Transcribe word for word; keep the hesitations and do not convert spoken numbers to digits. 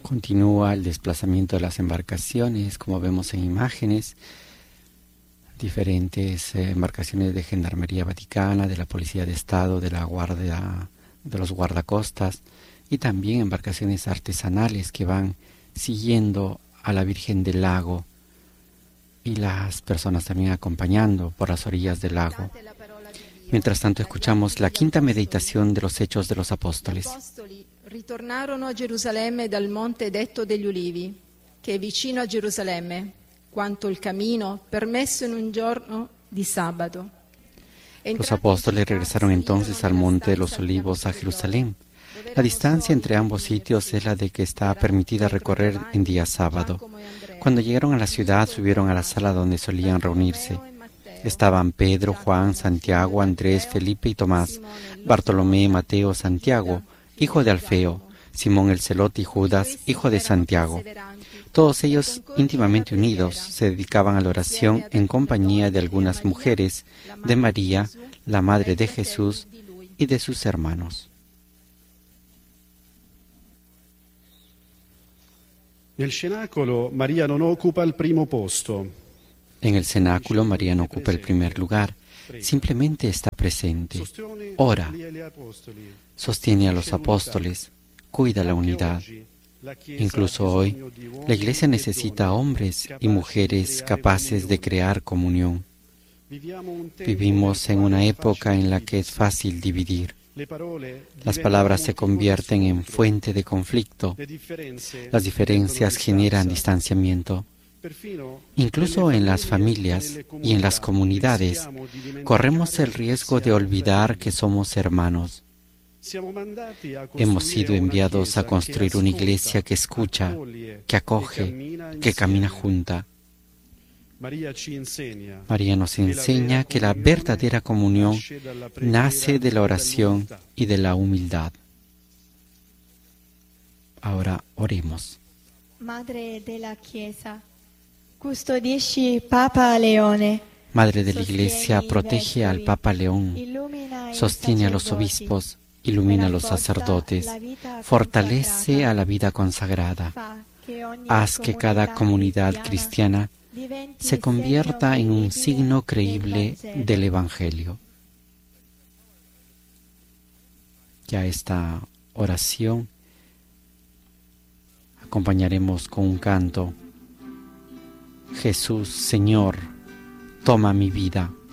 Continúa el desplazamiento de las embarcaciones, como vemos en imágenes, diferentes eh, embarcaciones de Gendarmería Vaticana, de la Policía de Estado, de la Guardia, de los guardacostas, y también embarcaciones artesanales que van siguiendo a la Virgen del Lago y las personas también acompañando por las orillas del lago. Mientras tanto escuchamos la quinta meditación de los Hechos de los Apóstoles. Ritornarono a Gerusalemme dal monte detto degli Ulivi, che è vicino a Gerusalemme, quanto il cammino permesso in un giorno di sabato. Los apóstoles regresaron entonces al monte de los Olivos a Jerusalén. La distancia entre ambos sitios es la de que está permitida recorrer en día sábado. Cuando llegaron a la ciudad, subieron a la sala donde solían reunirse. Estaban Pedro, Juan, Santiago, Andrés, Felipe y Tomás, Bartolomé, Mateo, Santiago, hijo de Alfeo, Simón el Celote y Judas, hijo de Santiago. Todos ellos, íntimamente unidos, se dedicaban a la oración en compañía de algunas mujeres, de María, la madre de Jesús, y de sus hermanos. Nel cenacolo María non occupa il primo posto. En el cenáculo, María no ocupa el primer lugar, simplemente está presente, ora, sostiene a los apóstoles, cuida la unidad. Incluso hoy, la Iglesia necesita hombres y mujeres capaces de crear comunión. Vivimos en una época en la que es fácil dividir. Las palabras se convierten en fuente de conflicto. Las diferencias generan distanciamiento. Incluso en las familias y en las comunidades corremos el riesgo de olvidar que somos hermanos. Hemos sido enviados a construir una iglesia que escucha, que acoge, que camina junta. María nos enseña que la verdadera comunión nace de la oración y de la humildad. Ahora oremos. Madre de la Chiesa, custodisci Papa Leone. Madre de la Iglesia, protege al Papa León, sostiene a los obispos, ilumina a los sacerdotes, fortalece a la vida consagrada. Haz que cada comunidad cristiana se convierta en un signo creíble del Evangelio. Ya esta oración acompañaremos con un canto. Jesús, Señor, toma mi vida.